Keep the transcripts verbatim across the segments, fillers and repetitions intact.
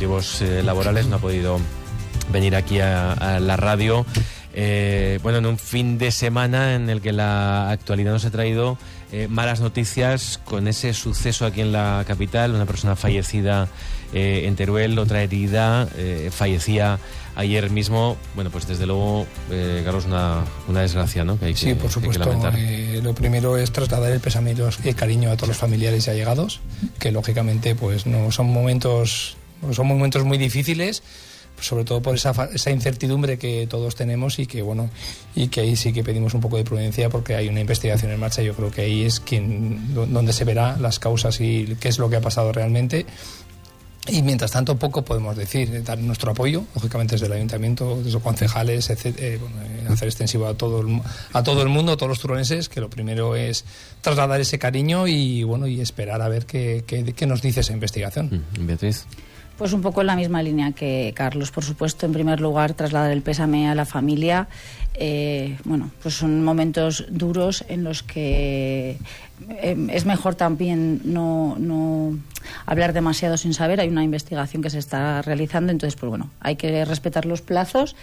motivos eh, laborales no ha podido venir aquí a, a la radio. Eh, bueno, en un fin de semana en el que la actualidad nos ha traído eh, malas noticias con ese suceso aquí en la capital, una persona fallecida eh, en Teruel, otra herida, eh, fallecía ayer mismo. Bueno, pues desde luego, eh, Carlos, una, una desgracia, ¿no? Que hay que, sí, por supuesto. Eh, lo primero es trasladar el pésame y el cariño a todos los familiares y allegados, que lógicamente pues no son momentos, son momentos muy difíciles, sobre todo por esa, esa incertidumbre que todos tenemos y que bueno y que ahí sí que pedimos un poco de prudencia porque hay una investigación en marcha. Yo creo que ahí es quien donde se verá las causas y qué es lo que ha pasado realmente. Y mientras tanto poco podemos decir, dar nuestro apoyo, lógicamente desde el ayuntamiento, desde los concejales, etcétera, eh, bueno, eh, hacer extensivo a todo el, a todo el mundo, a todos los turolenses, que lo primero es trasladar ese cariño y bueno y esperar a ver qué, qué, qué nos dice esa investigación. Beatriz. Pues un poco en la misma línea que Carlos, por supuesto. En primer lugar, trasladar el pésame a la familia. Eh, bueno, pues son momentos duros en los que eh, es mejor también no, no hablar demasiado sin saber. Hay una investigación que se está realizando, entonces, pues bueno, hay que respetar los plazos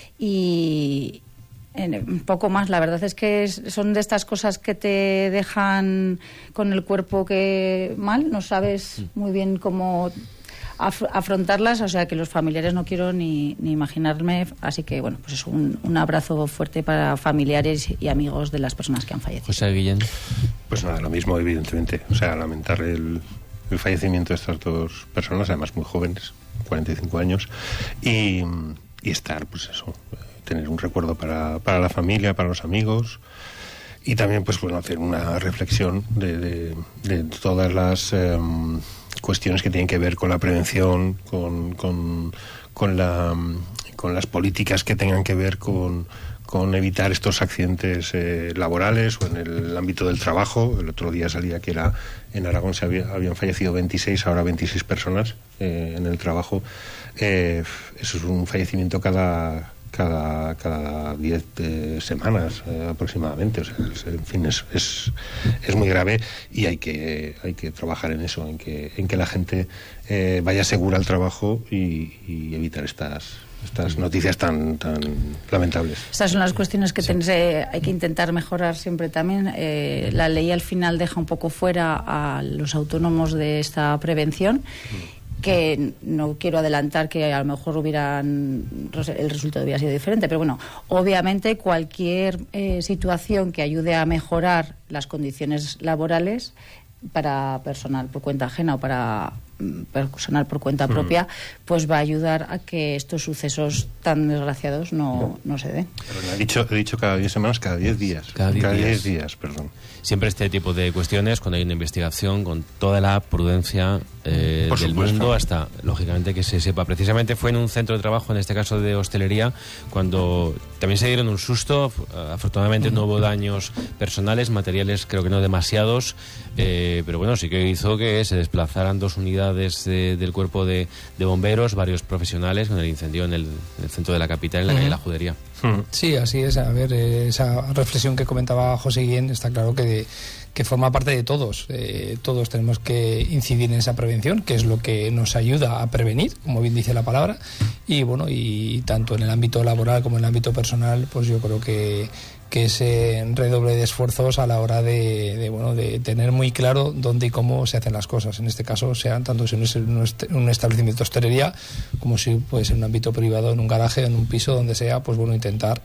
y un poco más. La verdad es que es, son de estas cosas que te dejan con el cuerpo que mal, no sabes muy bien cómo afrontarlas, o sea que los familiares no quiero ni, ni imaginarme, así que bueno, pues es un, un abrazo fuerte para familiares y amigos de las personas que han fallecido. José Guillén. Pues nada, lo mismo evidentemente, o sea, lamentar el, el fallecimiento de estas dos personas, además muy jóvenes, cuarenta y cinco años, y, y estar, pues eso, tener un recuerdo para, para la familia, para los amigos. Y también, pues bueno, hacer una reflexión de, de, de todas las eh, cuestiones que tienen que ver con la prevención, con, con, con, la, con las políticas que tengan que ver con, con evitar estos accidentes eh, laborales o en el ámbito del trabajo. El otro día salía que era en Aragón se había, habían fallecido veintiséis, ahora veintiséis personas eh, en el trabajo. Eh, eso es un fallecimiento cada... cada cada diez eh, semanas eh, aproximadamente, o sea, es, en fin, es, es es muy grave y hay que hay que trabajar en eso, en que en que la gente eh, vaya segura al trabajo y, y evitar estas estas noticias tan tan lamentables. Estas son las cuestiones que sí. tense, hay que intentar mejorar siempre también. Eh, la ley al final deja un poco fuera a los autónomos de esta prevención. Mm. Que no quiero adelantar que a lo mejor hubieran el resultado hubiera sido diferente, pero bueno, obviamente cualquier eh, situación que ayude a mejorar las condiciones laborales para personal por cuenta ajena o para personal por cuenta propia, pues va a ayudar a que estos sucesos tan desgraciados no, no se den. Pero he dicho, he dicho cada diez semanas, cada diez días. Cada diez cada días. diez días, perdón. Siempre este tipo de cuestiones, cuando hay una investigación, con toda la prudencia eh, del supuesto. mundo, hasta, lógicamente, que se sepa. Precisamente fue en un centro de trabajo, en este caso de hostelería, cuando también se dieron un susto. Afortunadamente no hubo daños personales, materiales creo que no demasiados, eh, pero bueno, sí que hizo que se desplazaran dos unidades de, del cuerpo de, de bomberos, varios profesionales, con el incendio en el, en el centro de la capital, en la calle La Judería. Sí, así es. A ver, esa reflexión que comentaba José Guillén está claro que, que forma parte de todos. Eh, todos tenemos que incidir en esa prevención, que es lo que nos ayuda a prevenir, como bien dice la palabra. Y bueno, y tanto en el ámbito laboral como en el ámbito personal, pues yo creo que que ese redoble de esfuerzos a la hora de, de bueno de tener muy claro dónde y cómo se hacen las cosas. En este caso, sean tanto si es un establecimiento de hostelería como si puede ser en un ámbito privado, en un garaje, en un piso, donde sea, pues bueno, intentar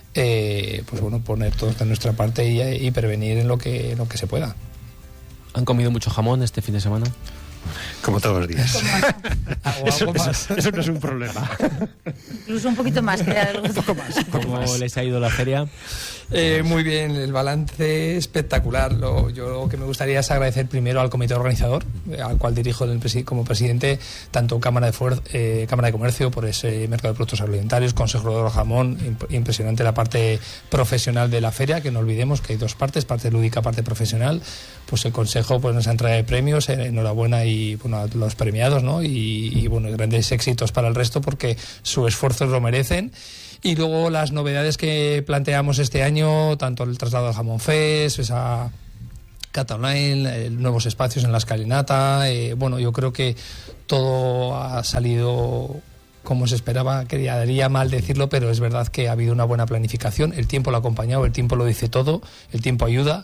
eh, pues bueno poner todo de nuestra parte y, y prevenir en lo que en lo que se pueda. ¿Han comido mucho jamón este fin de semana? Como todos los días. Eso, eso, eso no es un problema. Incluso un poquito más. Que algo. Un poco más. Un poco ¿Cómo más. les ha ido la feria? Eh, muy bien, el balance espectacular. Lo, yo lo que me gustaría es agradecer primero al comité organizador, eh, al cual dirijo el presi- como presidente, tanto Cámara de, Fuer- eh, Cámara de Comercio por ese mercado de productos agroalimentarios, Consejo del Jamón, imp- impresionante la parte profesional de la feria, que no olvidemos que hay dos partes, parte lúdica, parte profesional. Pues el Consejo pues nos ha entregado premios, eh, enhorabuena y bueno, a los premiados, ¿no? Y, y bueno, grandes éxitos para el resto porque su esfuerzo lo merecen. Y luego las novedades que planteamos este año, tanto el traslado al Jamón Fest, esa Cataluña, nuevos espacios en la escalinata. Eh, bueno, yo creo que todo ha salido como se esperaba. Quedaría mal decirlo, pero es verdad que ha habido una buena planificación. El tiempo lo ha acompañado, el tiempo lo dice todo, el tiempo ayuda.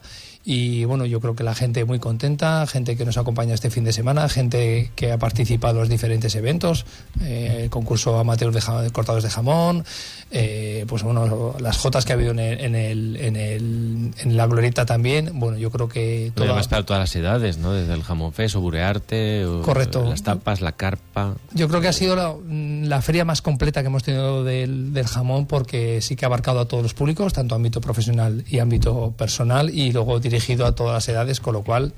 Y bueno, yo creo que la gente muy contenta, gente que nos acompaña este fin de semana, gente que ha participado en los diferentes eventos, eh, el concurso amateur de, jam- de cortados de jamón, eh, pues bueno, las jotas que ha habido en, el, en, el, en, el, en la glorieta también. Bueno, yo creo que toda... además para todas las edades, ¿no? Desde el jamón fest o burearte, o correcto, las tapas, la carpa. Yo creo que ha sido la, la feria más completa que hemos tenido del, del jamón, porque sí que ha abarcado a todos los públicos, tanto ámbito profesional y ámbito personal, y luego dirigido a todas las edades, con lo cual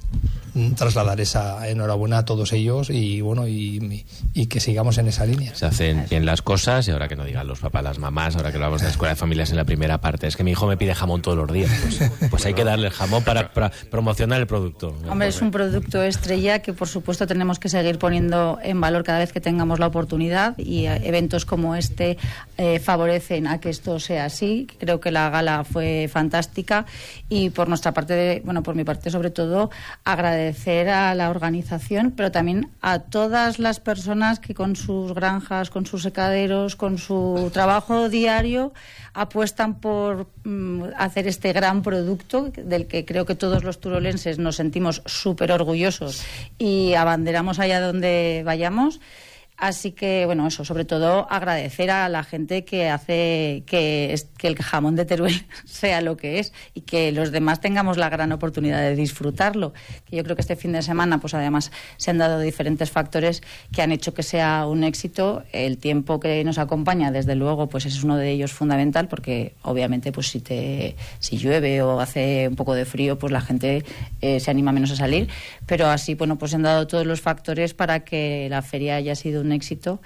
trasladar esa enhorabuena a todos ellos y bueno y, y que sigamos en esa línea. Se hacen bien las cosas, y ahora que no digan los papás, las mamás, ahora que hablamos de la escuela de familias en la primera parte, es que mi hijo me pide jamón todos los días, pues, pues hay que darle el jamón para, para promocionar el producto. Hombre, es un producto estrella que por supuesto tenemos que seguir poniendo en valor cada vez que tengamos la oportunidad, y eventos como este eh, favorecen a que esto sea así. Creo que la gala fue fantástica, y por nuestra parte, de, bueno, por mi parte sobre todo, agradecer a la organización, pero también a todas las personas que con sus granjas, con sus secaderos, con su trabajo diario apuestan por mm, hacer este gran producto del que creo que todos los turolenses nos sentimos súper orgullosos y abanderamos allá donde vayamos. Así que, bueno, eso, sobre todo agradecer a la gente que hace que, que el jamón de Teruel sea lo que es, y que los demás tengamos la gran oportunidad de disfrutarlo. Que yo creo que este fin de semana, pues además, se han dado diferentes factores que han hecho que sea un éxito. El tiempo que nos acompaña, desde luego, pues es uno de ellos fundamental, porque obviamente, pues si te si llueve o hace un poco de frío, pues la gente eh, se anima menos a salir. Pero así, bueno, pues se han dado todos los factores para que la feria haya sido un éxito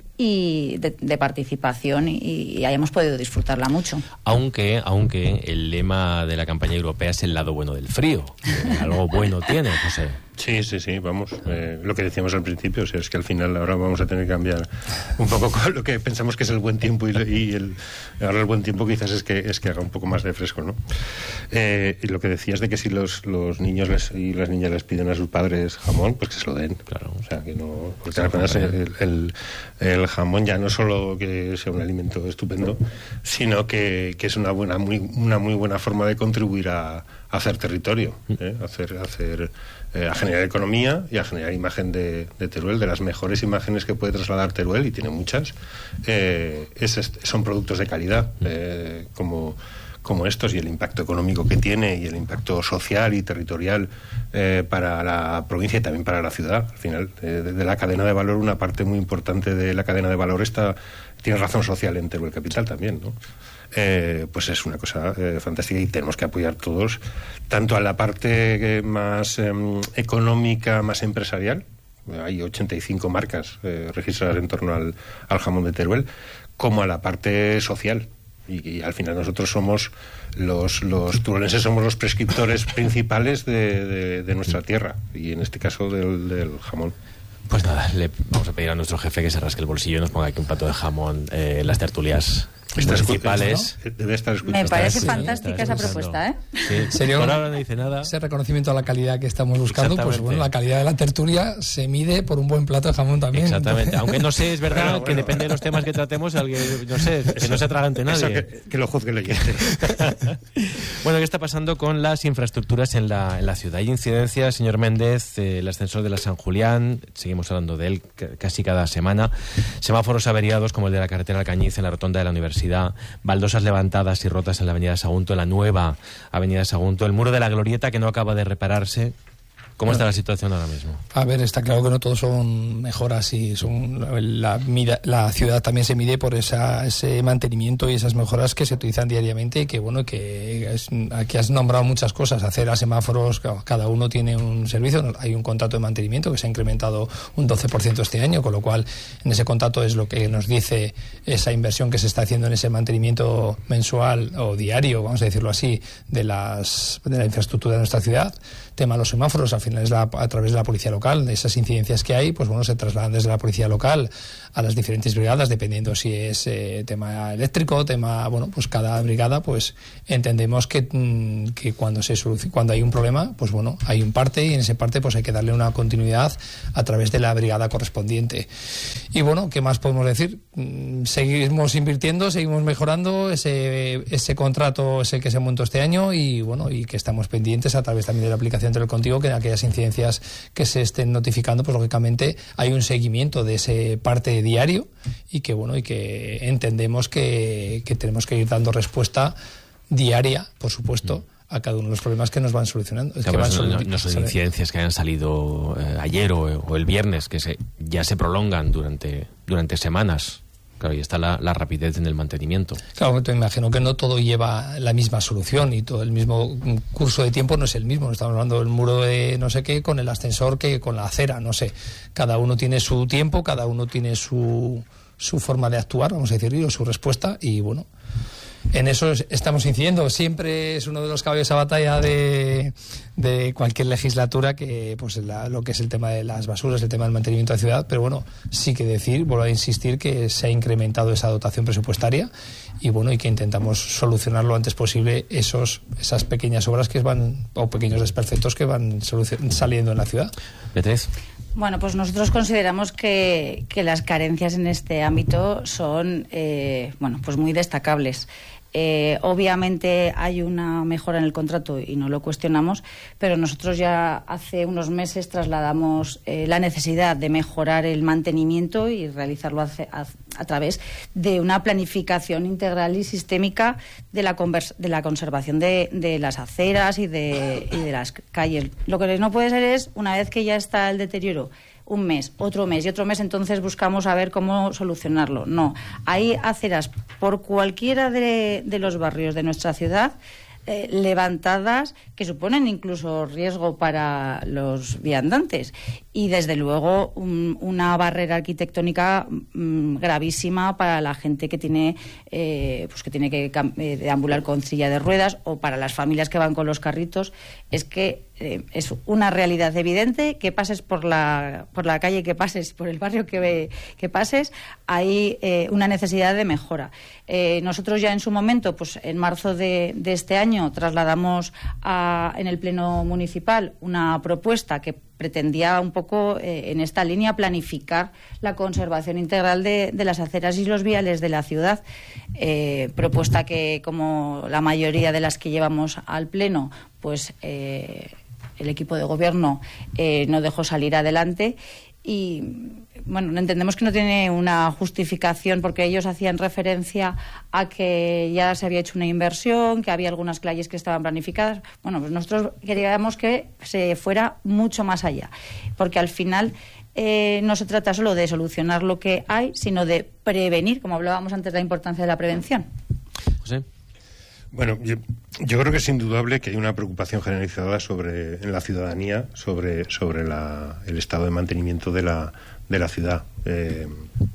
y de, de participación y, y hayamos podido disfrutarla mucho. Aunque, aunque el lema de la campaña europea es el lado bueno del frío. Algo bueno tiene, José. Sí, sí, sí, vamos. Eh, lo que decíamos al principio, o sea, es que al final ahora vamos a tener que cambiar un poco con lo que pensamos que es el buen tiempo, y, y el, ahora el buen tiempo quizás es que es que haga un poco más de fresco, ¿no? Eh, y lo que decías de que si los, los niños les, y las niñas les piden a sus padres jamón, pues que se lo den. Claro. O sea, que no... Porque además el, el, el jamón ya no solo que sea un alimento estupendo, sino que, que es una buena muy una muy buena forma de contribuir a, a hacer territorio, ¿eh? a hacer... A hacer Eh, a generar economía y a generar imagen de, de Teruel, de las mejores imágenes que puede trasladar Teruel, y tiene muchas. Eh, es, son productos de calidad, eh, como, como estos, y el impacto económico que tiene, y el impacto social y territorial eh, para la provincia y también para la ciudad. Al final, eh, de, de la cadena de valor, una parte muy importante de la cadena de valor está, tiene razón social en Teruel Capital también, ¿no? Eh, pues es una cosa eh, fantástica, y tenemos que apoyar todos, tanto a la parte eh, más eh, económica, más empresarial. Hay ochenta y cinco marcas eh, registradas en torno al, al jamón de Teruel, como a la parte social. Y, y al final nosotros somos los, los turolenses somos los prescriptores principales de, de, de nuestra tierra, y en este caso del, del jamón. Pues nada, le vamos a pedir a nuestro jefe que se rasque el bolsillo y nos ponga aquí un plato de jamón eh, en las tertulias municipales. ¿No? Debe estar escuchando. Me parece Sí, fantástica esa propuesta, ¿eh? Sí. ¿Serio? Por ahora no dice nada. Ese reconocimiento a la calidad que estamos buscando, pues bueno, la calidad de la tertulia se mide por un buen plato de jamón también. Exactamente. Aunque no sé, es verdad Bueno, que bueno. depende de los temas que tratemos, alguien, no sé, que Eso- no se atragante Eso nadie. que, que lo juzgue el oyente. Bueno, ¿qué está pasando con las infraestructuras en la, en la ciudad? Hay incidencias, señor Méndez, eh, el ascensor de la San Julián, seguimos hablando de él c- casi cada semana, semáforos averiados como el de la carretera Alcañiz en la rotonda de la Universidad, baldosas levantadas y rotas en la avenida Sagunto, en la nueva avenida Sagunto, el muro de la Glorieta que no acaba de repararse. ¿Cómo está la situación ahora mismo? A ver, está claro que no todos son mejoras, y son la, mida- la ciudad también se mide por esa, ese mantenimiento y esas mejoras que se utilizan diariamente, y que bueno, que es, aquí has nombrado muchas cosas, hacer a semáforos, cada uno tiene un servicio, hay un contrato de mantenimiento que se ha incrementado un doce por ciento este año, con lo cual en ese contrato es lo que nos dice esa inversión que se está haciendo en ese mantenimiento mensual o diario, vamos a decirlo así, de, las, de la infraestructura de nuestra ciudad. Tema de los semáforos, al final es la, a través de la policía local. De esas incidencias que hay, pues bueno, se trasladan desde la policía local a las diferentes brigadas, dependiendo si es eh, tema eléctrico, tema, bueno, pues cada brigada, pues entendemos que, que cuando se soluciona, cuando hay un problema, pues bueno, hay un parte y en ese parte pues hay que darle una continuidad a través de la brigada correspondiente. Y bueno, ¿qué más podemos decir? Seguimos invirtiendo, seguimos mejorando, ese, ese contrato es el que se montó este año y bueno, y que estamos pendientes a través también de la aplicación Teler Contigo, que en aquellas incidencias que se estén notificando, pues lógicamente hay un seguimiento de ese parte diario y que bueno, y que entendemos que, que tenemos que ir dando respuesta diaria, por supuesto, a cada uno de los problemas que nos van solucionando. Claro, que van no, solucionando. no son incidencias que hayan salido eh, ayer o, o el viernes, que se, ya se prolongan durante, durante semanas. Claro, y está la, la rapidez en el mantenimiento. Claro, me imagino que no todo lleva la misma solución y todo el mismo curso de tiempo no es el mismo. No estamos hablando del muro de no sé qué con el ascensor que con la acera, no sé. Cada uno tiene su tiempo, cada uno tiene su, su forma de actuar, vamos a decir, o su respuesta y bueno... En eso estamos incidiendo. Siempre es uno de los caballos a batalla de, de cualquier legislatura, que pues la, lo que es el tema de las basuras, el tema del mantenimiento de la ciudad. Pero bueno, sí que decir, vuelvo a insistir, que se ha incrementado esa dotación presupuestaria y bueno, y que intentamos solucionar lo antes posible esos esas pequeñas obras que van, o pequeños desperfectos que van saliendo en la ciudad. Beatriz. Bueno, pues nosotros consideramos que, que las carencias en este ámbito son eh, bueno, pues muy destacables. Eh, obviamente hay una mejora en el contrato y no lo cuestionamos, pero nosotros ya hace unos meses trasladamos eh, la necesidad de mejorar el mantenimiento y realizarlo a, a, a través de una planificación integral y sistémica de la, convers, de la conservación de, de las aceras y de, y de las calles. Lo que no puede ser es, una vez que ya está el deterioro, un mes, otro mes y otro mes, entonces buscamos a ver cómo solucionarlo. No, hay aceras por cualquiera de, de los barrios de nuestra ciudad eh, levantadas que suponen incluso riesgo para los viandantes y desde luego un, una barrera arquitectónica mmm, gravísima para la gente que tiene eh, pues que tiene que eh, deambular con silla de ruedas o para las familias que van con los carritos. Es que eh, es una realidad evidente, que pases por la por la calle, que pases por el barrio que, que pases, hay eh, una necesidad de mejora. Eh, nosotros ya en su momento, pues en marzo de, de este año, trasladamos a, en el Pleno Municipal una propuesta que pretendía un poco eh, en esta línea planificar la conservación integral de, de las aceras y los viales de la ciudad, eh, propuesta que, como la mayoría de las que llevamos al Pleno, pues eh, el equipo de gobierno eh, no dejó salir adelante. Y bueno, entendemos que no tiene una justificación porque ellos hacían referencia a que ya se había hecho una inversión, que había algunas calles que estaban planificadas. Bueno, pues nosotros queríamos que se fuera mucho más allá, porque al final eh, no se trata solo de solucionar lo que hay, sino de prevenir, como hablábamos antes de la importancia de la prevención. José. Bueno, yo, yo creo que es indudable que hay una preocupación generalizada sobre en la ciudadanía sobre sobre la, el estado de mantenimiento de la de la ciudad. Eh,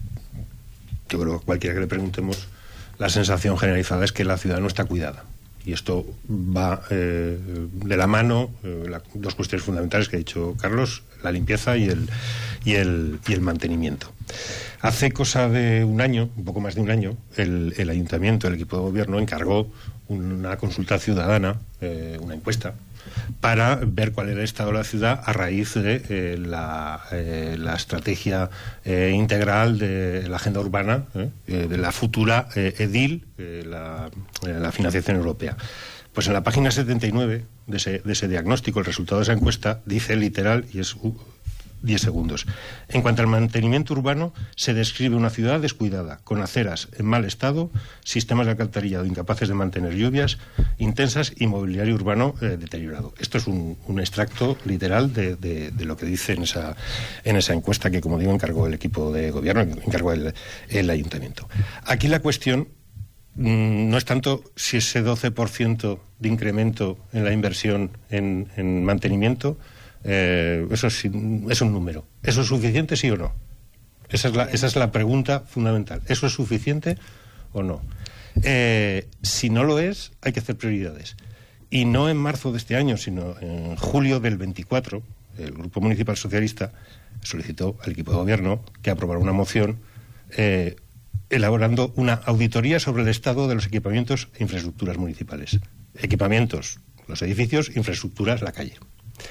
yo creo que cualquiera que le preguntemos, la sensación generalizada es que la ciudad no está cuidada. Y esto va eh, de la mano, eh, la, dos cuestiones fundamentales que ha dicho Carlos, la limpieza y el, y el, y el mantenimiento. Hace cosa de un año, un poco más de un año, el, el ayuntamiento, el equipo de gobierno encargó una consulta ciudadana, eh, una encuesta, para ver cuál era el estado de la ciudad a raíz de eh, la, eh, la estrategia eh, integral de la agenda urbana, eh, de la futura eh, EDIL, eh, la, eh, la financiación europea. Pues en la página setenta y nueve de ese, de ese diagnóstico, el resultado de esa encuesta dice literal, y es uh, diez segundos. En cuanto al mantenimiento urbano, se describe una ciudad descuidada, con aceras en mal estado, sistemas de alcantarillado incapaces de mantener lluvias intensas y mobiliario urbano eh, deteriorado. Esto es un, un extracto literal de, de, de lo que dice en esa, en esa encuesta que, como digo, encargó el equipo de gobierno, encargó el, el ayuntamiento. Aquí la cuestión mmm, no es tanto si ese doce por ciento de incremento en la inversión en, en mantenimiento, Eh, eso es, es un número. ¿Eso es suficiente, sí o no? Esa es la, esa es la pregunta fundamental. ¿Eso es suficiente o no? Eh, si no lo es, hay que hacer prioridades. Y no en marzo de este año, sino en julio del veinticuatro, el Grupo Municipal Socialista solicitó al equipo de gobierno que aprobara una moción eh, elaborando una auditoría sobre el estado de los equipamientos e infraestructuras municipales. Equipamientos, los edificios, infraestructuras, la calle.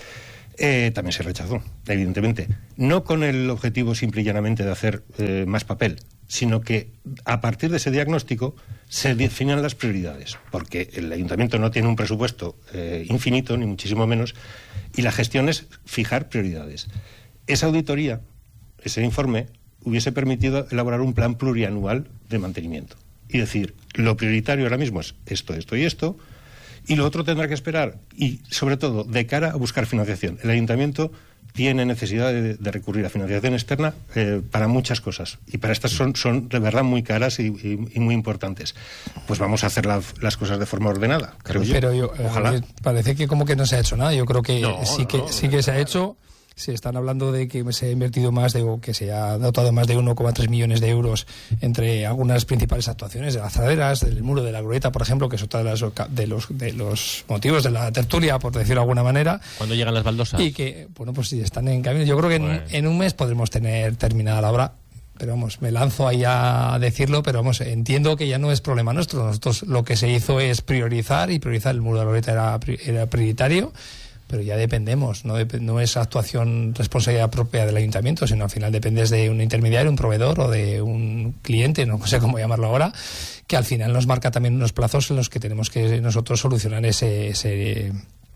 Eh, también se rechazó, evidentemente. No con el objetivo simple y llanamente de hacer eh, más papel, sino que a partir de ese diagnóstico se definan las prioridades, porque el ayuntamiento no tiene un presupuesto eh, infinito, ni muchísimo menos, y la gestión es fijar prioridades. Esa auditoría, ese informe, hubiese permitido elaborar un plan plurianual de mantenimiento y decir, lo prioritario ahora mismo es esto, esto y esto, y lo otro tendrá que esperar, y sobre todo de cara a buscar financiación. El ayuntamiento tiene necesidad de, de recurrir a financiación externa eh, para muchas cosas, y para estas son, son de verdad muy caras y, y, y muy importantes. Pues vamos a hacer la, las cosas de forma ordenada, creo yo. Pero yo, ojalá. Eh, parece que como que no se ha hecho nada. Yo creo que no, sí no, que no, sí que se ha hecho. Se están hablando de que se ha invertido más de, o que se ha dotado más de uno coma tres millones de euros entre algunas principales actuaciones de las laderas, del muro de la glorieta, por ejemplo, que es otra de, las, de, los, de los motivos de la tertulia, por decirlo de alguna manera. ¿Cuándo llegan las baldosas? Y que, bueno, pues si están en camino. Yo creo que bueno. en, en un mes podremos tener terminada la obra. Pero vamos, me lanzo ahí a decirlo, pero vamos, entiendo que ya no es problema nuestro. Nosotros lo que se hizo es priorizar, y priorizar el muro de la glorieta era, era prioritario. Pero ya dependemos, no, dep no es actuación, responsabilidad propia del ayuntamiento, sino al final dependes de un intermediario, un proveedor o de un cliente, no sé cómo llamarlo ahora, que al final nos marca también unos plazos en los que tenemos que nosotros solucionar ese, ese,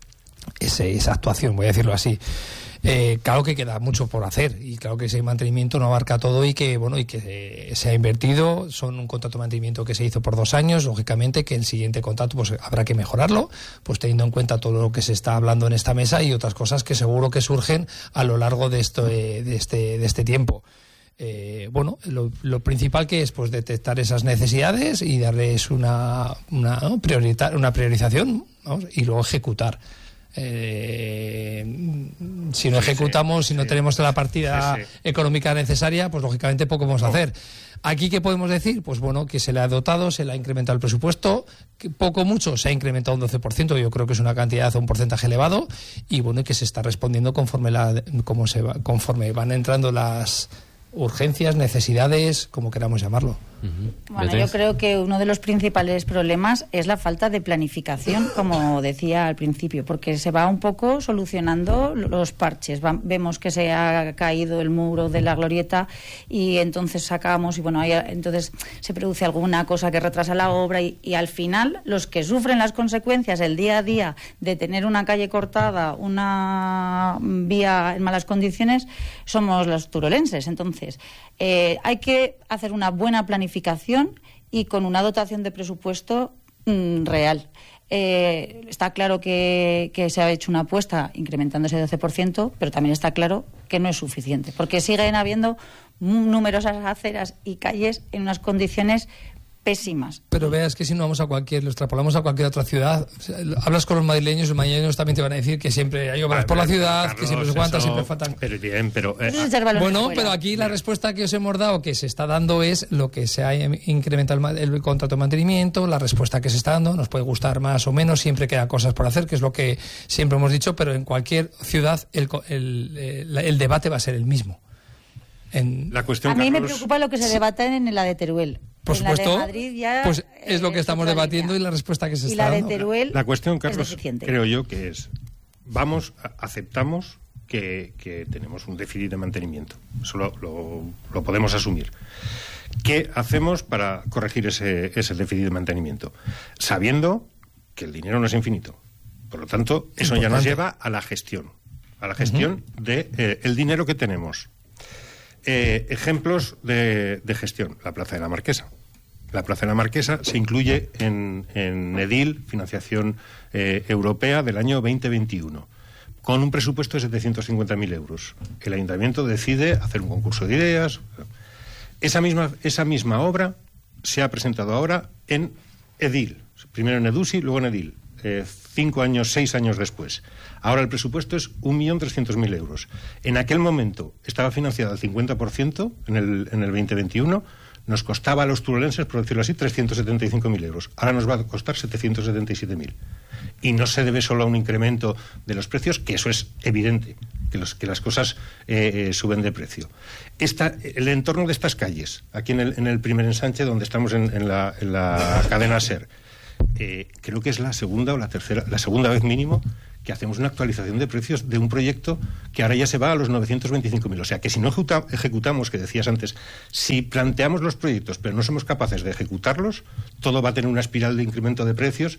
ese esa actuación, voy a decirlo así. Eh, claro que queda mucho por hacer, y claro que ese mantenimiento no abarca todo, y que bueno y que se, se ha invertido. Son un contrato de mantenimiento que se hizo por dos años, lógicamente que el siguiente contrato pues habrá que mejorarlo, pues teniendo en cuenta todo lo que se está hablando en esta mesa y otras cosas que seguro que surgen a lo largo de esto de este de este tiempo. Eh, bueno, lo, lo principal que es pues detectar esas necesidades y darles una una, ¿no? priorita, una priorización, vamos, y luego ejecutar. Eh, si no sí, ejecutamos, sí, si no sí. tenemos la partida sí, sí. económica necesaria, pues lógicamente poco vamos a hacer. Aquí, ¿qué podemos decir? Pues bueno, que se le ha dotado, se le ha incrementado el presupuesto, que poco mucho se ha incrementado un doce por ciento, yo creo que es una cantidad, un porcentaje elevado, y bueno, que se está respondiendo conforme la, como se va, conforme van entrando las urgencias, necesidades, como queramos llamarlo. Uh-huh. Bueno, yo creo que uno de los principales problemas es la falta de planificación, como decía al principio, porque se va un poco solucionando los parches. Va, vemos que se ha caído el muro de la glorieta y entonces sacamos y bueno, hay, entonces se produce alguna cosa que retrasa la obra y, y al final los que sufren las consecuencias el día a día de tener una calle cortada, una vía en malas condiciones, somos los turolenses. Entonces, eh, hay que hacer una buena planificación y con una dotación de presupuesto mmm, real. Eh, está claro que, que se ha hecho una apuesta incrementando ese doce por ciento, pero también está claro que no es suficiente, porque siguen habiendo numerosas aceras y calles en unas condiciones pésimas. Pero veas que si no vamos a cualquier, lo extrapolamos a cualquier otra ciudad, hablas con los madrileños, los madrileños también te van a decir que siempre hay obras ah, por la ciudad, Carlos, que siempre se aguanta, siempre faltan. Pero bien, pero eh, bueno, pero aquí la respuesta que os hemos dado, que se está dando, es lo que se ha incrementado el, el contrato de mantenimiento, la respuesta que se está dando, nos puede gustar más o menos, siempre quedan cosas por hacer, que es lo que siempre hemos dicho, pero en cualquier ciudad el, el, el, el debate va a ser el mismo. En... La cuestión, a mí Carlos... me preocupa lo que se debate en la de Teruel. Por en supuesto, la de Madrid ya, pues es lo que estamos debatiendo línea. Y la respuesta que se y está la dando. de Teruel la, la cuestión, Carlos, es deficiente. Creo yo que es, vamos, aceptamos que, que tenemos un déficit de mantenimiento. Eso lo, lo, lo podemos asumir. ¿Qué hacemos para corregir ese, ese déficit de mantenimiento? Sabiendo que el dinero no es infinito. Por lo tanto, eso Importante. Ya nos lleva a la gestión. A la gestión uh-huh. de eh, el dinero que tenemos. Eh, ejemplos de, de gestión. La Plaza de la Marquesa. La Plaza de la Marquesa se incluye en, en EDIL, financiación eh, europea del año veinte veintiuno, con un presupuesto de setecientos cincuenta mil euros. El Ayuntamiento decide hacer un concurso de ideas. Esa misma, esa misma obra se ha presentado ahora en EDIL. Primero en EDUSI, luego en EDIL. Eh, cinco años, seis años después. Ahora el presupuesto es un millón trescientos mil euros. En aquel momento estaba financiada al cincuenta por ciento en el, en el veinte veintiuno, nos costaba a los turolenses, por decirlo así, trescientos setenta y cinco mil euros. Ahora nos va a costar setecientos setenta y siete mil. Y no se debe solo a un incremento de los precios, que eso es evidente, que, los, que las cosas eh, eh, suben de precio. Esta, el entorno de estas calles, aquí en el, en el primer ensanche, donde estamos en, en, la, en la cadena SER, eh, creo que es la segunda o la tercera, la segunda vez mínimo que hacemos una actualización de precios de un proyecto que ahora ya se va a los novecientos veinticinco mil. O sea, que si no ejecuta, ejecutamos, que decías antes, si planteamos los proyectos pero no somos capaces de ejecutarlos, todo va a tener una espiral de incremento de precios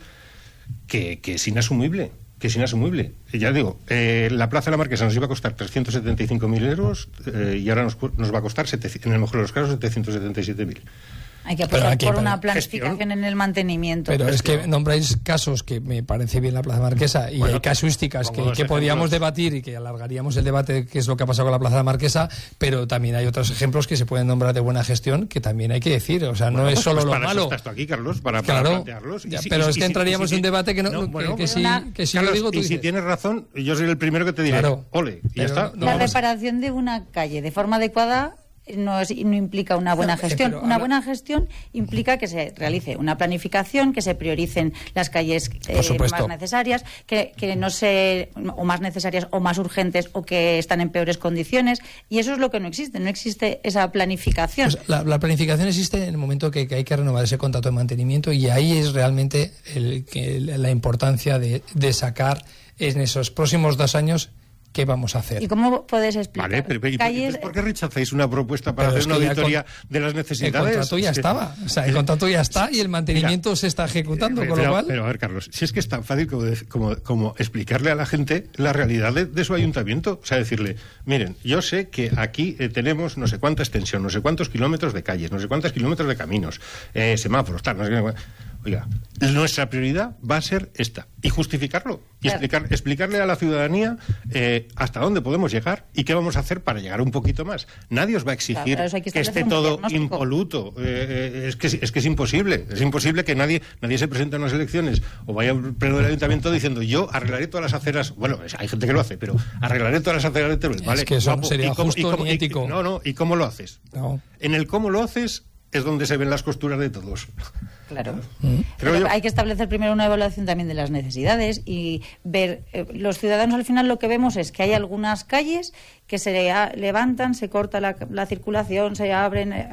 que, que es inasumible. que es inasumible. Ya digo, eh, la Plaza de la Marquesa nos iba a costar trescientos setenta y cinco mil euros eh, y ahora nos, nos va a costar, en el mejor de los casos, setecientos setenta y siete mil. Hay que apostar aquí, por pero una planificación gestión. en el mantenimiento. Pero es que nombráis casos que me parece bien la Plaza Marquesa y Bueno, hay casuísticas que, que podíamos debatir y que alargaríamos el debate de qué es lo que ha pasado con la Plaza Marquesa, pero también hay otros ejemplos que se pueden nombrar de buena gestión que también hay que decir. O sea, Bueno, no es pues, solo pues lo para malo. Eso estás tú aquí, Carlos, para, para Claro, plantearlos. ya, si, pero y, es que y, entraríamos y, en un debate que, no, no, que, bueno, que, si, una, que si Carlos, yo digo tú y si dices. tienes razón, yo soy el primero que te diré, Claro, ole, y ya pero está. no la vamos- reparación de una calle de forma adecuada no, es, no implica una buena No, eh, gestión. pero Una ahora- buena gestión implica que se realice una planificación, que se prioricen las calles eh, Por supuesto. más necesarias, que, que no se o más necesarias o más urgentes o que están en peores condiciones. Y eso es lo que no existe. No existe esa planificación. Pues la, la planificación existe en el momento que, que hay que renovar ese contrato de mantenimiento y ahí es realmente el, que, la importancia de, de sacar en esos próximos dos años qué vamos a hacer. ¿Y cómo puedes explicar? Vale, pero, pero, calles, pero ¿por qué rechazáis una propuesta para Pero hacer es una que ya auditoría con- de las El necesidades? contrato ya Es que- estaba, o sea, el contrato ya está y el mantenimiento Mira, se está ejecutando, pero, con lo cual... pero a ver, Carlos, si es que es tan fácil como, de- como, como explicarle a la gente la realidad de, de su ayuntamiento, o sea, decirle, miren, yo sé que aquí eh, tenemos no sé cuánta extensión, no sé cuántos kilómetros de calles, no sé cuántos kilómetros de caminos, eh, semáforos, tal, no sé qué. Oiga, nuestra prioridad va a ser esta, y justificarlo, y Claro. explicar, explicarle a la ciudadanía eh, hasta dónde podemos llegar y qué vamos a hacer para llegar un poquito más. Nadie os va a exigir Claro, para eso hay que que establecer esté un todo diagnóstico. impoluto. Eh, eh, es, que, es que es imposible, es imposible que nadie, nadie se presente a unas elecciones o vaya al pleno del ayuntamiento diciendo yo arreglaré todas las aceras, bueno, es- hay gente que lo hace, pero arreglaré todas las aceras de Teruel, Es ¿vale? que eso no guapo. sería ¿Y cómo- justo y cómo- ni y- ético. no, no, ¿y cómo lo haces? No. En el cómo lo haces es donde se ven las costuras de todos. Claro. Mm. Creo Pero yo. hay que establecer primero una evaluación también de las necesidades y ver, eh, los ciudadanos al final lo que vemos es que hay algunas calles que se a- levantan, se corta la, la circulación, se abren, eh,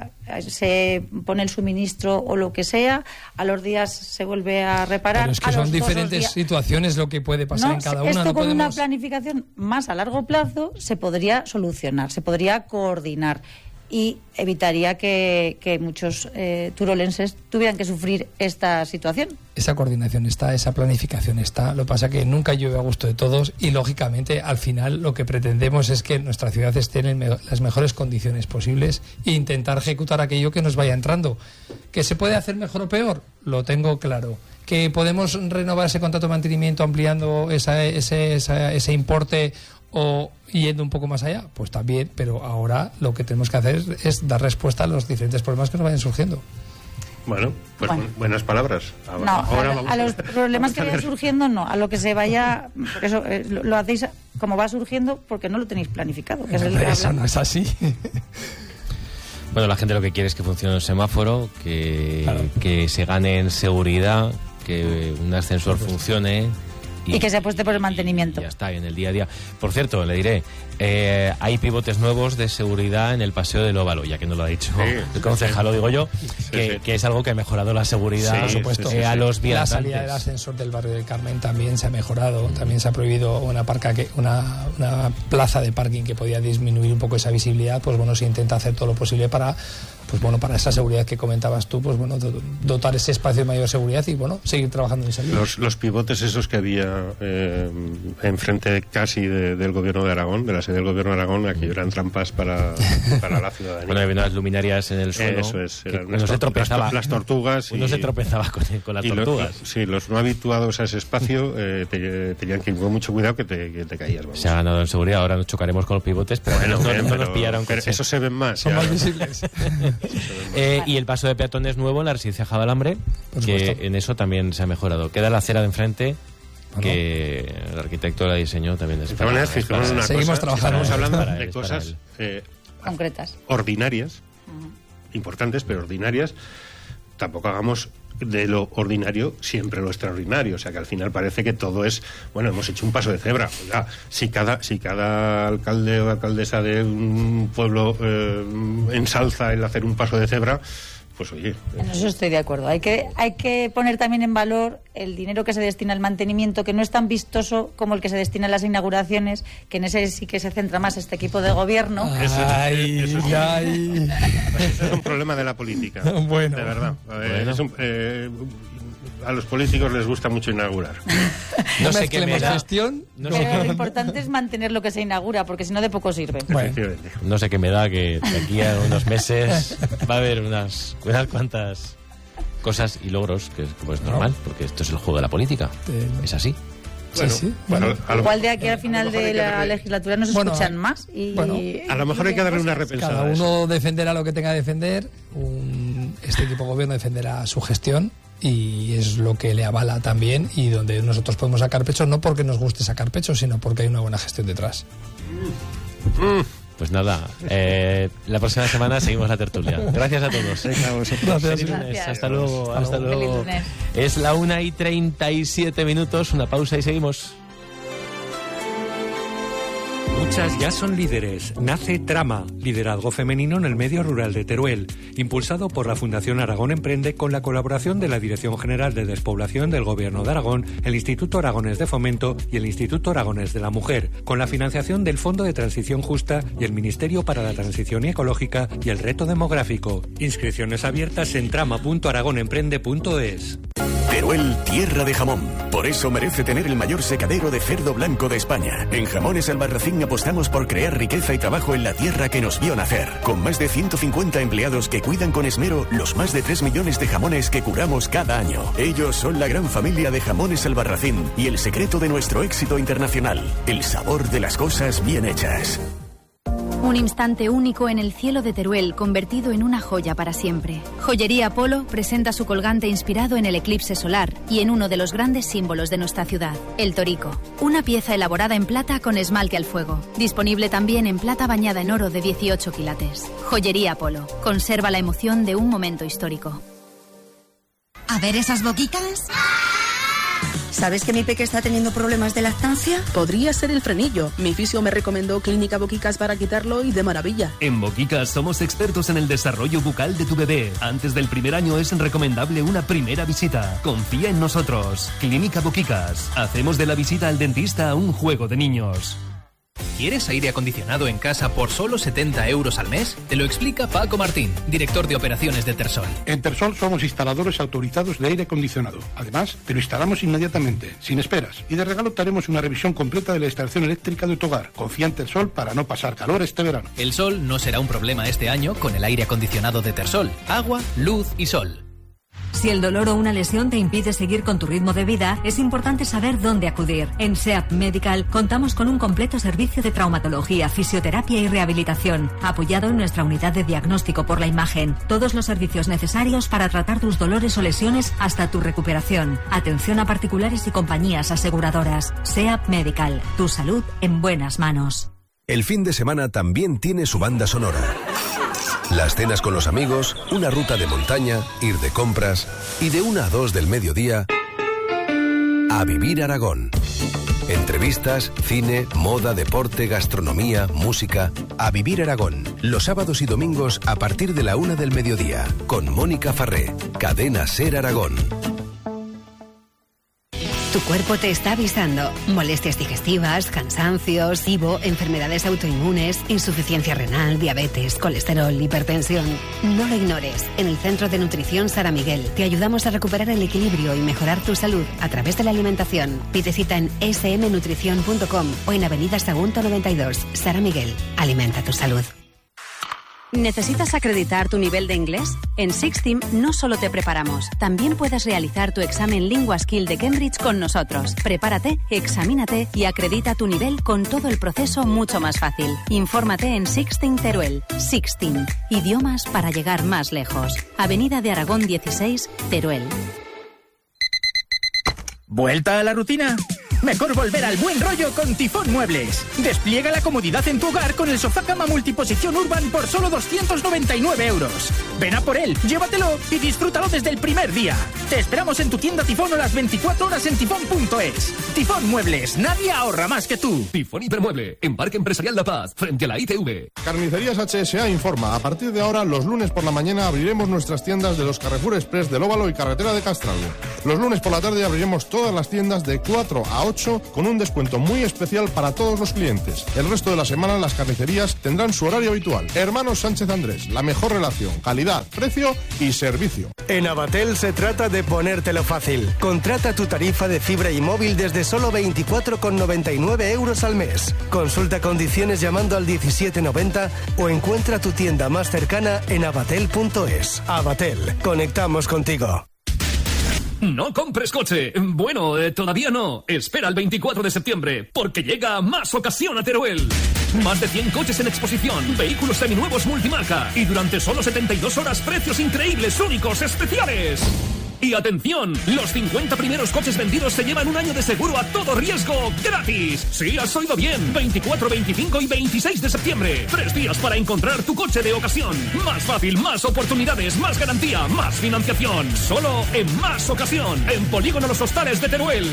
se pone el suministro o lo que sea, a los días se vuelve a reparar. Pero es que a son los dos diferentes días- situaciones lo que puede pasar No, en cada esto una. No con una podemos... planificación más a largo plazo se podría solucionar, se podría coordinar y evitaría que, que muchos eh, turolenses tuvieran que sufrir esta situación. Esa coordinación está, esa planificación está. Lo que pasa que nunca llueve a gusto de todos y, lógicamente, al final lo que pretendemos es que nuestra ciudad esté en el me- las mejores condiciones posibles e intentar ejecutar aquello que nos vaya entrando. ¿Que se puede hacer mejor o peor? Lo tengo claro. ¿Que podemos renovar ese contrato de mantenimiento ampliando esa, ese, esa- ese importe o yendo un poco más allá? Pues también, pero ahora lo que tenemos que hacer es dar respuesta a los diferentes problemas que nos vayan surgiendo. Bueno, pues Bueno. bu- buenas palabras. Ahora, No, ahora a, vamos a los problemas que vamos a vayan ver. surgiendo no, a lo que se vaya, por eso eh, lo, lo hacéis como va surgiendo porque no lo tenéis planificado. Que es el Eso hablamos. no es así. Bueno, la gente lo que quiere es que funcione el semáforo, que, Claro. que se gane en seguridad, que un ascensor funcione. Y que se apueste por el mantenimiento. Ya está, en el día a día. Por cierto, le diré, eh, hay pivotes nuevos de seguridad en el Paseo del Óvalo, ya que no lo ha dicho Sí, el sí, concejal, lo digo yo, Sí, que, sí. que es algo que ha mejorado la seguridad Sí, Por supuesto. sí, sí, eh, a sí. los La viandantes. salida del ascensor del barrio del Carmen también se ha mejorado, también se ha prohibido una, parca que, una, una plaza de parking que podía disminuir un poco esa visibilidad, pues bueno, se intenta hacer todo lo posible para, pues bueno, para esa seguridad que comentabas tú, pues bueno, do- dotar ese espacio de mayor seguridad y bueno, seguir trabajando en esa línea. Los, los pivotes esos que había eh, enfrente casi de- del gobierno de Aragón, de la sede del gobierno de Aragón, aquello eran trampas para, para la ciudadanía. Bueno, había unas luminarias en el suelo. Eso es, que eran uno las se tor- tropezaba. las, las tortugas. Uno y- se tropezaba con, con las y lo- tortugas. sí, los no habituados a ese espacio eh, te- tenían que ir con mucho cuidado que te, que te caías. Vamos. Se ha ganado en seguridad, ahora nos chocaremos con los pivotes, pero Bueno, no, bien, no pero- nos pillaron pero coche. eso se ven más. Son ya. más visibles. Eh, y el paso de peatones nuevo en la residencia Javalambre, Por que supuesto. en eso también se ha mejorado. Queda la acera de enfrente, Bueno. que el arquitecto la diseñó también. Es De para- todas maneras, es fijémonos para- una Seguimos cosa, trabajando. Estamos hablando Para él, de es para cosas él. eh, Concretas. ordinarias, importantes, pero ordinarias. tampoco hagamos de lo ordinario siempre lo extraordinario, o sea que al final parece que todo es, bueno, hemos hecho un paso de cebra. Oiga, si cada si cada alcalde o alcaldesa de un pueblo eh, ensalza el hacer un paso de cebra, pues oye. En eso estoy de acuerdo. Hay que hay que poner también en valor el dinero que se destina al mantenimiento, que no es tan vistoso como el que se destina a las inauguraciones, que en ese sí que se centra más este equipo de gobierno. Ay, eso, es, ay. Eso es un problema de la política. Bueno. De verdad. A, ver, Bueno. es un, eh, a los políticos les gusta mucho inaugurar. No sé qué me da. gestión. No sé, Pero lo qué, importante es mantener lo que se inaugura, porque si no, de poco sirve. Bueno. Efectivamente. no sé qué me da que de aquí a unos meses va a haber unas, unas cuantas cosas y logros, que es como es normal, porque esto es el juego de la política. Eh, Es así. Bueno, sí. Bueno, a lo- Igual de aquí a al lo final mejor hay de que la darle- legislatura nos Bueno, escuchan más. Y, bueno, A lo mejor hay que darle una cosas. repensada. Cada a eso. uno defenderá lo que tenga que defender, un- este equipo de gobierno defenderá su gestión y es lo que le avala también y donde nosotros podemos sacar pecho, no porque nos guste sacar pecho, sino porque hay una buena gestión detrás. Pues nada, eh, la próxima semana seguimos la tertulia. Gracias a todos. Gracias. Feliz lunes. Gracias. Hasta luego. Hasta Hasta luego. luego. Feliz lunes. Es la una y treinta y siete minutos. Una pausa y seguimos. Muchas ya son líderes. Nace Trama, liderazgo femenino en el medio rural de Teruel, impulsado por la Fundación Aragón Emprende con la colaboración de la Dirección General de Despoblación del Gobierno de Aragón, el Instituto Aragonés de Fomento y el Instituto Aragonés de la Mujer, con la financiación del Fondo de Transición Justa y el Ministerio para la Transición Ecológica y el Reto Demográfico. Inscripciones abiertas en trama punto aragón emprende punto es. Teruel, tierra de jamón. Por eso merece tener el mayor secadero de cerdo blanco de España. En Jamones Albarracín apostamos por crear riqueza y trabajo en la tierra que nos vio nacer. Con más de ciento cincuenta empleados que cuidan con esmero los más de tres millones de jamones que curamos cada año. Ellos son la gran familia de Jamones Albarracín y el secreto de nuestro éxito internacional. El sabor de las cosas bien hechas. Un instante único en el cielo de Teruel, convertido en una joya para siempre. Joyería Apolo presenta su colgante inspirado en el eclipse solar y en uno de los grandes símbolos de nuestra ciudad, el torico. Una pieza elaborada en plata con esmalte al fuego. Disponible también en plata bañada en oro de dieciocho quilates. Joyería Apolo. Conserva la emoción de un momento histórico. A ver esas boquitas. ¿Sabes que mi peque está teniendo problemas de lactancia? Podría ser el frenillo. Mi fisio me recomendó Clínica Boquicas para quitarlo y de maravilla. En Boquicas somos expertos en el desarrollo bucal de tu bebé. Antes del primer año es recomendable una primera visita. Confía en nosotros. Clínica Boquicas. Hacemos de la visita al dentista un juego de niños. ¿Quieres aire acondicionado en casa por solo setenta euros al mes? Te lo explica Paco Martín, director de operaciones de Tersol. En Tersol somos instaladores autorizados de aire acondicionado. Además, te lo instalamos inmediatamente, sin esperas. Y de regalo te haremos una revisión completa de la instalación eléctrica de tu hogar. Confía en Tersol para no pasar calor este verano. El sol no será un problema este año con el aire acondicionado de Tersol. Agua, luz y sol. Si el dolor o una lesión te impide seguir con tu ritmo de vida, es importante saber dónde acudir. En SEAP Medical contamos con un completo servicio de traumatología, fisioterapia y rehabilitación, apoyado en nuestra unidad de diagnóstico por la imagen. Todos los servicios necesarios para tratar tus dolores o lesiones hasta tu recuperación. Atención a particulares y compañías aseguradoras. SEAP Medical, tu salud en buenas manos. El fin de semana también tiene su banda sonora. Las cenas con los amigos, una ruta de montaña, ir de compras y de una a dos del mediodía a Vivir Aragón. Entrevistas, cine, moda, deporte, gastronomía, música. A Vivir Aragón, los sábados y domingos a partir de la una del mediodía, con Mónica Farré, Cadena Ser Aragón. Tu cuerpo te está avisando. Molestias digestivas, cansancio, S I B O, enfermedades autoinmunes, insuficiencia renal, diabetes, colesterol, hipertensión. No lo ignores. En el Centro de Nutrición Sara Miguel te ayudamos a recuperar el equilibrio y mejorar tu salud a través de la alimentación. Pide cita en ese eme nutrición punto com o en Avenida Sagunto noventa y dos. Sara Miguel. Alimenta tu salud. ¿Necesitas acreditar tu nivel de inglés? En Sixteam no solo te preparamos, también puedes realizar tu examen Lingua Skill de Cambridge con nosotros. Prepárate, examínate y acredita tu nivel con todo el proceso mucho más fácil. Infórmate en Sixteam Teruel. Sixteam. Idiomas para llegar más lejos. Avenida de Aragón dieciséis, Teruel. ¿Vuelta a la rutina? Mejor volver al buen rollo con Tifón Muebles. Despliega la comodidad en tu hogar con el sofá cama multiposición Urban por solo doscientos noventa y nueve euros. Ven a por él, llévatelo y disfrútalo desde el primer día. Te esperamos en tu tienda Tifón o las veinticuatro horas en tifón punto es. Tifón Muebles, nadie ahorra más que tú. Tifón Hipermueble, en Parque Empresarial La Paz, frente a la I T V. Carnicerías H S A informa, a partir de ahora, los lunes por la mañana abriremos nuestras tiendas de los Carrefour Express del Óvalo y Carretera de Castralgo. Los lunes por la tarde abriremos todas las tiendas de cuatro a ocho con un descuento muy especial para todos los clientes. El resto de la semana las carnicerías tendrán su horario habitual. Hermanos Sánchez Andrés, la mejor relación, calidad, precio y servicio. En Avatel se trata de ponértelo fácil. Contrata tu tarifa de fibra y móvil desde solo veinticuatro con noventa y nueve euros al mes. Consulta condiciones llamando al diecisiete noventa o encuentra tu tienda más cercana en avatel punto es. Avatel, conectamos contigo. No compres coche. Bueno, eh, todavía no. Espera el veinticuatro de septiembre, porque llega Más Ocasión a Teruel. Más de cien coches en exposición, vehículos seminuevos multimarca y durante solo setenta y dos horas precios increíbles, únicos, especiales. Y atención, los cincuenta primeros coches vendidos se llevan un año de seguro a todo riesgo gratis. Sí, has oído bien. veinticuatro, veinticinco y veintiséis de septiembre. Tres días para encontrar tu coche de ocasión. Más fácil, más oportunidades, más garantía, más financiación. Solo en Más Ocasión, en Polígono Los Hostales de Teruel.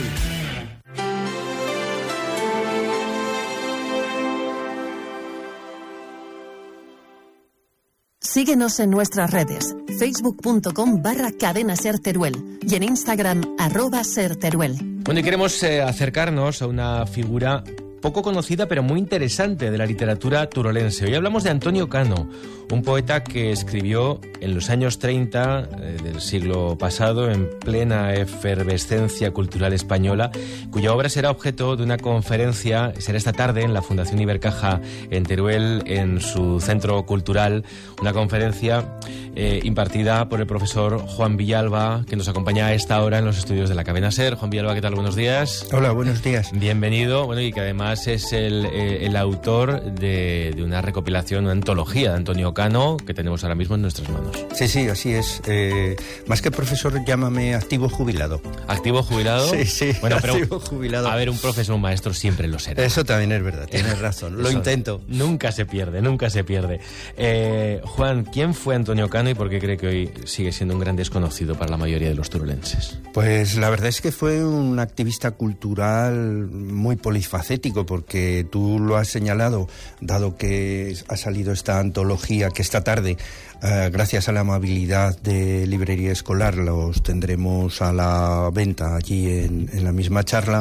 Síguenos en nuestras redes, facebook punto com barra cadena ser Teruel y en Instagram arroba ser Teruel. Bueno, y queremos eh, acercarnos a una figura poco conocida pero muy interesante de la literatura turolense. Hoy hablamos de Antonio Cano, un poeta que escribió en los años treinta eh, del siglo pasado, en plena efervescencia cultural española, cuya obra será objeto de una conferencia, será esta tarde en la Fundación Ibercaja en Teruel, en su centro cultural, una conferencia eh, impartida por el profesor Juan Villalba, que nos acompaña a esta hora en los estudios de la Cadena SER. Juan Villalba, ¿qué tal? Buenos días. Hola, buenos días. Bienvenido. Bueno, y que además es el, eh, el autor de, de una recopilación, una antología de Antonio Cano que tenemos ahora mismo en nuestras manos. Sí, sí, así es. Eh, más que profesor, llámame activo jubilado. ¿Activo jubilado? Sí, sí, bueno, pero, activo jubilado. A ver, un profesor, un maestro siempre lo será. Eso también es verdad, tienes razón, lo Eso intento. Nunca se pierde, nunca se pierde. Eh, Juan, ¿quién fue Antonio Cano y por qué cree que hoy sigue siendo un gran desconocido para la mayoría de los turolenses? Pues la verdad es que fue un activista cultural muy polifacético, porque tú lo has señalado, dado que ha salido esta antología que esta tarde, eh, gracias a la amabilidad de Librería Escolar, los tendremos a la venta allí en, en la misma charla.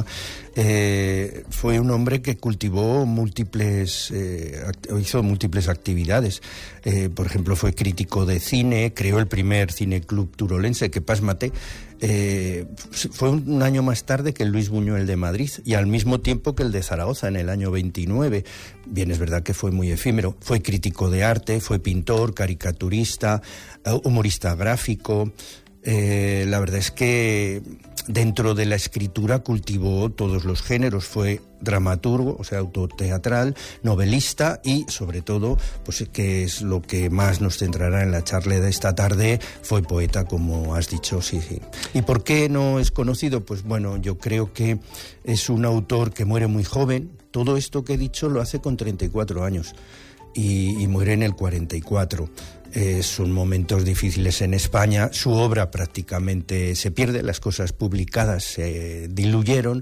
Eh, fue un hombre que cultivó múltiples, eh, hizo múltiples actividades. Eh, por ejemplo, fue crítico de cine, creó el primer cineclub turolense, que pásmate, eh, fue un año más tarde que el Luis Buñuel de Madrid y al mismo tiempo que el de Zaragoza, en el año veintinueve. Bien, es verdad que fue muy efímero. Fue crítico de arte, fue pintor, caricaturista, humorista gráfico. Eh, la verdad es que dentro de la escritura cultivó todos los géneros, fue dramaturgo, o sea, autoteatral, novelista y, sobre todo, pues que es lo que más nos centrará en la charla de esta tarde, fue poeta, como has dicho, sí, sí. ¿Y por qué no es conocido? Pues bueno, yo creo que es un autor que muere muy joven. Todo esto que he dicho lo hace con treinta y cuatro años y, y muere en el cuarenta y cuatro. Eh, son momentos difíciles en España, su obra prácticamente se pierde, las cosas publicadas se diluyeron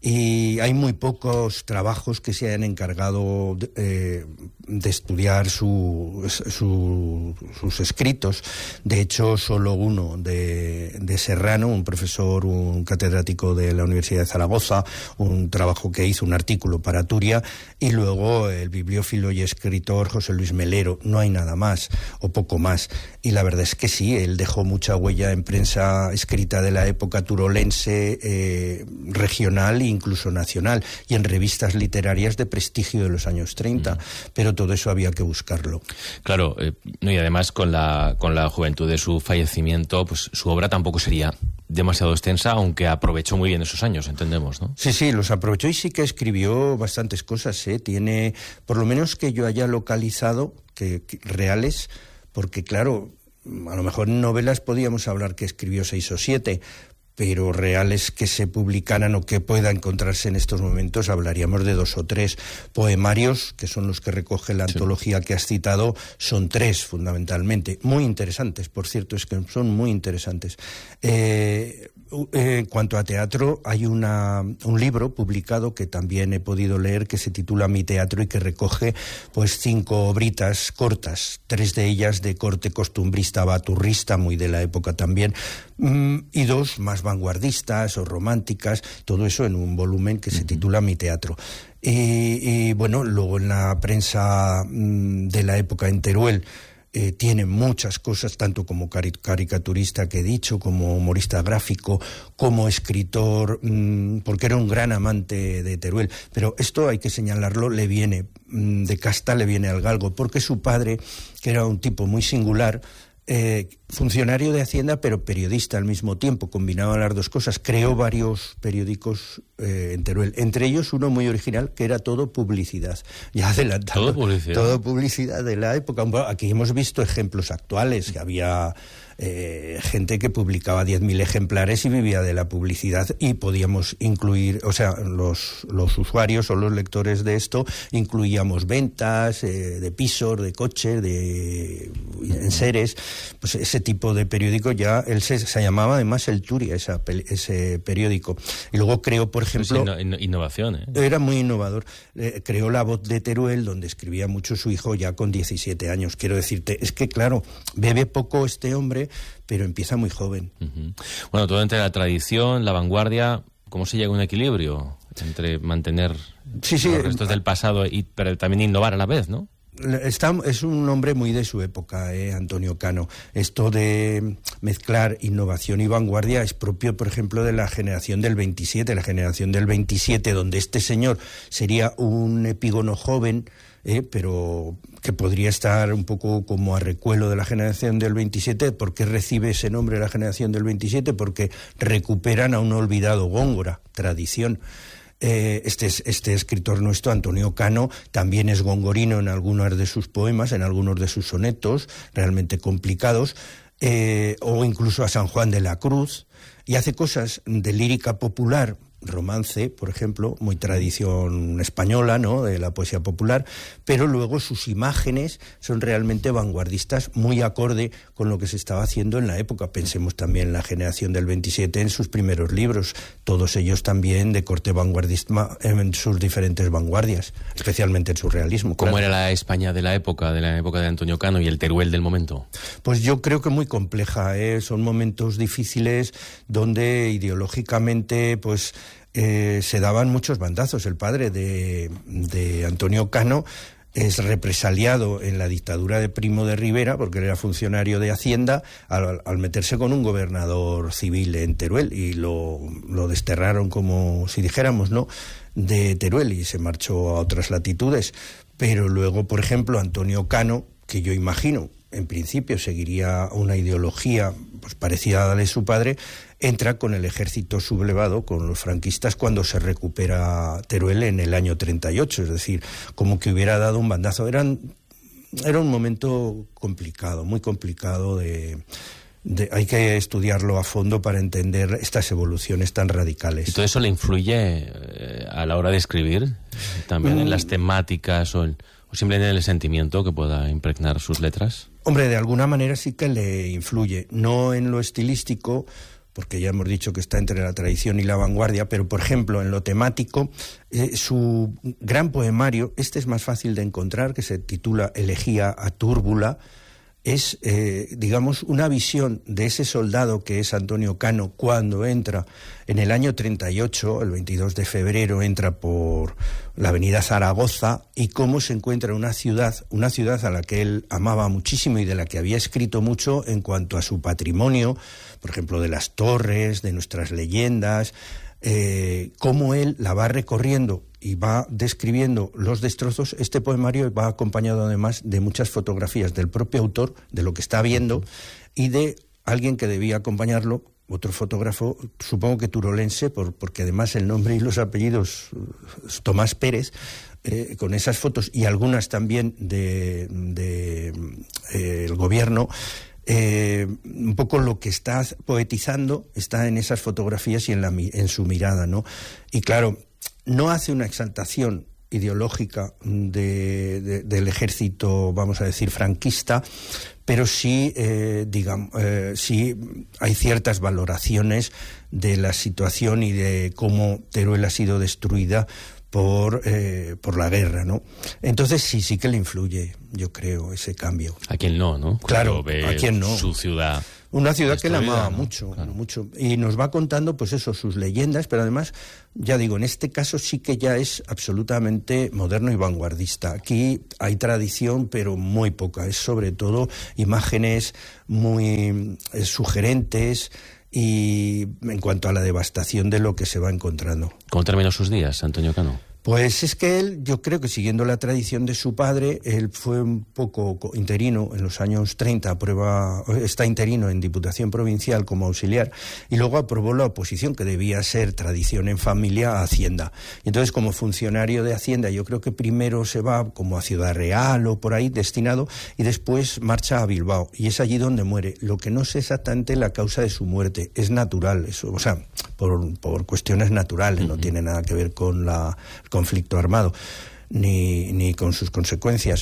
y hay muy pocos trabajos que se hayan encargado de, eh, de estudiar su, su, sus escritos. De hecho, solo uno de, de Serrano, un profesor, un catedrático de la Universidad de Zaragoza, un trabajo que hizo, un artículo para Turia, y luego el bibliófilo y escritor José Luis Melero. No hay nada más, o poco más. Y la verdad es que sí, él dejó mucha huella en prensa escrita de la época turolense, eh, regional e incluso nacional, y en revistas literarias de prestigio de los años treinta. Mm. Pero todo eso había que buscarlo. Claro, eh, no, y además con la, con la juventud de su fallecimiento, pues su obra tampoco sería demasiado extensa, aunque aprovechó muy bien esos años, entendemos, ¿no? Sí, sí, los aprovechó y sí que escribió bastantes cosas, ¿eh? Tiene, por lo menos que yo haya localizado, que, que reales, porque claro, a lo mejor en novelas podíamos hablar que escribió seis o siete, pero reales que se publicaran o que pueda encontrarse en estos momentos, hablaríamos de dos o tres. Poemarios, que son los que recoge la antología que has citado, son tres fundamentalmente, muy interesantes, por cierto, es que son muy interesantes. Eh, en cuanto a teatro, hay una, un libro publicado que también he podido leer que se titula Mi teatro y que recoge pues cinco obritas cortas, tres de ellas de corte costumbrista, baturrista, muy de la época también, y dos más vanguardistas o románticas, todo eso en un volumen que se titula Mi teatro. Y, y bueno, luego en la prensa de la época en Teruel eh, tiene muchas cosas, tanto como cari caricaturista que he dicho, como humorista gráfico, como escritor, mmm, porque era un gran amante de Teruel. Pero esto hay que señalarlo, le viene mmm, de casta, le viene al galgo, porque su padre, que era un tipo muy singular, Eh, funcionario de Hacienda pero periodista al mismo tiempo, combinaba las dos cosas, creó varios periódicos eh, en Teruel, entre ellos uno muy original que era todo publicidad, ya adelantado, todo publicidad, todo publicidad de la época. Aquí hemos visto ejemplos actuales, que había eh, gente que publicaba diez mil ejemplares y vivía de la publicidad, y podíamos incluir, o sea, los, los usuarios o los lectores de esto, incluíamos ventas eh, de pisos, de coches, de enseres, pues ese tipo de periódico ya, él se, se llamaba además El Turia, esa, ese periódico. Y luego creó, por ejemplo... Pues inno, innovación, ¿eh? Era muy innovador. Eh, creó La Voz de Teruel, donde escribía mucho su hijo ya con diecisiete años. Quiero decirte, es que claro, bebe poco este hombre, pero empieza muy joven. Uh-huh. Bueno, todo entre la tradición, la vanguardia, ¿cómo se llega a un equilibrio entre mantener sí, sí, los restos del pasado y pero también innovar a la vez, ¿no? Está, es un hombre muy de su época, eh, Antonio Cano. Esto de mezclar innovación y vanguardia es propio, por ejemplo, de la generación del veintisiete, la generación del veintisiete, donde este señor sería un epígono joven, eh, pero que podría estar un poco como a recuelo de la generación del veintisiete. ¿Por qué recibe ese nombre la generación del veintisiete? Porque recuperan a un olvidado Góngora, tradición. Eh, este, este escritor nuestro, Antonio Cano, también es gongorino en algunos de sus poemas, en algunos de sus sonetos, realmente complicados, eh, o incluso a San Juan de la Cruz, y hace cosas de lírica popular, romance, por ejemplo, muy tradición española, ¿no?, de la poesía popular, pero luego sus imágenes son realmente vanguardistas, muy acorde con lo que se estaba haciendo en la época. Pensemos también en la generación del veintisiete, en sus primeros libros, todos ellos también de corte vanguardista en sus diferentes vanguardias, especialmente en su realismo. ¿Cómo claro. era la España de la época, de la época de Antonio Cano y el Teruel del momento? Pues yo creo que muy compleja, ¿eh? Son momentos difíciles donde ideológicamente, pues, Eh, se daban muchos bandazos. El padre de, de Antonio Cano es represaliado en la dictadura de Primo de Rivera, porque él era funcionario de Hacienda, al, al meterse con un gobernador civil en Teruel, y lo, lo desterraron, como si dijéramos, ¿no?, de Teruel, y se marchó a otras latitudes. Pero luego, por ejemplo, Antonio Cano, que yo imagino, en principio seguiría una ideología pues parecida a la de su padre, entra con el ejército sublevado, con los franquistas, cuando se recupera Teruel en el año treinta y ocho, es decir, como que hubiera dado un bandazo. Eran, era un momento complicado, muy complicado, de, de, hay que estudiarlo a fondo para entender estas evoluciones tan radicales. ¿Y todo eso le influye eh, a la hora de escribir? También mm. en las temáticas o, el, o simplemente en el sentimiento que pueda impregnar sus letras. Hombre, de alguna manera sí que le influye, no en lo estilístico, porque ya hemos dicho que está entre la tradición y la vanguardia, pero por ejemplo en lo temático, eh, su gran poemario, este es más fácil de encontrar, que se titula Elegía a Túrbula, es, eh, digamos, una visión de ese soldado que es Antonio Cano cuando entra en el año treinta y ocho, el veintidós de febrero, entra por la avenida Zaragoza, y cómo se encuentra una ciudad, una ciudad a la que él amaba muchísimo y de la que había escrito mucho en cuanto a su patrimonio, por ejemplo, de las torres, de nuestras leyendas, eh, cómo él la va recorriendo y va describiendo los destrozos. Este poemario va acompañado además de muchas fotografías del propio autor, de lo que está viendo, y de alguien que debía acompañarlo, otro fotógrafo, supongo que turolense, por, porque además el nombre y los apellidos, Tomás Pérez, eh, con esas fotos y algunas también de, de eh, el gobierno, eh, un poco lo que está poetizando está en esas fotografías y en, la, en su mirada, ¿no? Y claro, no hace una exaltación ideológica de, de, del ejército, vamos a decir, franquista, pero sí, eh, digamos, eh, sí hay ciertas valoraciones de la situación y de cómo Teruel ha sido destruida por, eh, por la guerra, ¿no? Entonces sí, sí que le influye, yo creo, ese cambio. A quien no, ¿no? Claro, ve a quien no. Su ciudad. Una ciudad que la amaba, ¿no? mucho, Claro. mucho. Y nos va contando, pues eso, sus leyendas, pero además, ya digo, en este caso sí que ya es absolutamente moderno y vanguardista. Aquí hay tradición, pero muy poca. Es sobre todo imágenes muy eh, sugerentes y en cuanto a la devastación de lo que se va encontrando. ¿Cómo terminó sus días, Antonio Cano? Pues es que él, yo creo que siguiendo la tradición de su padre, él fue un poco interino en los años treinta, aprueba, está interino en Diputación Provincial como auxiliar, y luego aprobó la oposición, que debía ser tradición en familia, a Hacienda. Y entonces, como funcionario de Hacienda, yo creo que primero se va como a Ciudad Real o por ahí destinado, y después marcha a Bilbao, y es allí donde muere. Lo que no sé exactamente la causa de su muerte, es natural, eso, o sea, por, por cuestiones naturales, uh-huh. no tiene nada que ver con la conflicto armado, ni, ni con sus consecuencias,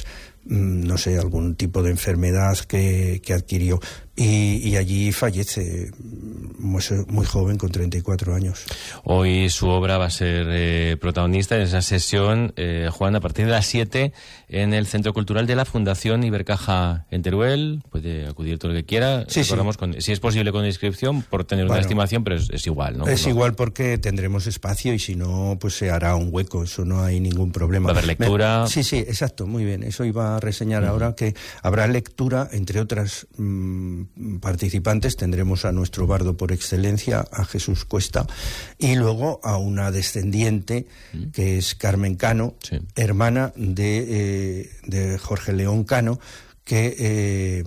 no sé, algún tipo de enfermedad que, que adquirió. Y, y allí fallece muy, muy joven, con treinta y cuatro años. Hoy su obra va a ser eh, protagonista en esa sesión, eh, Juan, a partir de las siete en el Centro Cultural de la Fundación Ibercaja en Teruel. Puede acudir todo lo que quiera. Sí, Recordamos sí. Con, si es posible con inscripción, por tener bueno, una estimación, pero es, es igual, ¿no? Es ¿no? igual porque tendremos espacio y si no, pues se hará un hueco. Eso no hay ningún problema. Va a haber lectura. Me, sí, sí, exacto, muy bien. Eso iba a reseñar uh-huh. ahora, que habrá lectura, entre otras mmm, participantes. Tendremos a nuestro bardo por excelencia, a Jesús Cuesta, y luego a una descendiente, uh-huh. que es Carmen Cano, sí. hermana de, eh, de Jorge León Cano, que... Eh,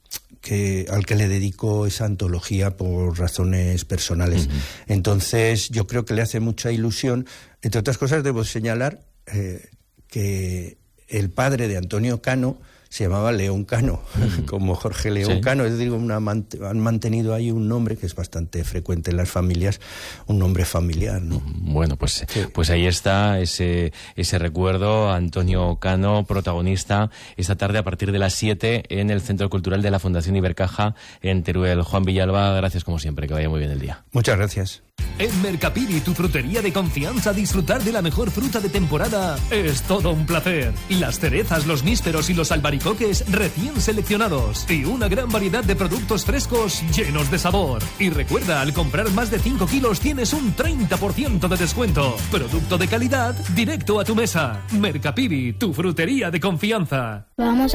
Que, al que le dedico esa antología por razones personales. Uh-huh. Entonces, yo creo que le hace mucha ilusión. Entre otras cosas, debo señalar eh, que el padre de Antonio Cano se llamaba León Cano, uh-huh. como Jorge León ¿Sí? Cano. Es decir, una, han mantenido ahí un nombre que es bastante frecuente en las familias, un nombre familiar, ¿no? Bueno, pues, sí. pues ahí está ese, ese recuerdo. Antonio Cano, protagonista, esta tarde a partir de las siete en el Centro Cultural de la Fundación Ibercaja en Teruel. Juan Villalba, gracias como siempre, que vaya muy bien el día. Muchas gracias. En Mercapiri, tu frutería de confianza, disfrutar de la mejor fruta de temporada es todo un placer. Las cerezas, los nísperos y los albaricoques recién seleccionados. Y una gran variedad de productos frescos llenos de sabor. Y recuerda, al comprar más de cinco kilos tienes un treinta por ciento de descuento. Producto de calidad directo a tu mesa. Mercapiri, tu frutería de confianza. Vamos a